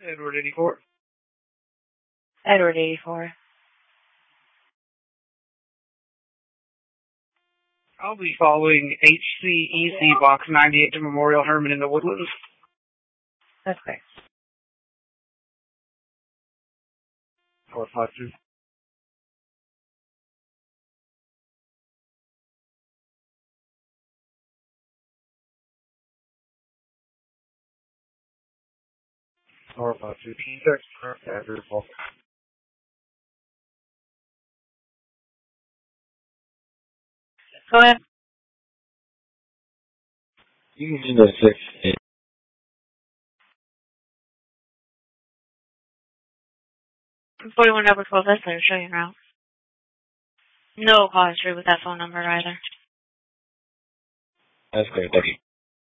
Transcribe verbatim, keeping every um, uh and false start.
Edward eighty-four. Edward eighty-four. I'll be following H C E C Box ninety-eight to Memorial Herman in the Woodlands. Okay. four five two. four five two. Can you text correct address? Go ahead. You can do the six. forty-one double twelve, that's there. Show you around. No call history with that phone number either. That's great. Thank you.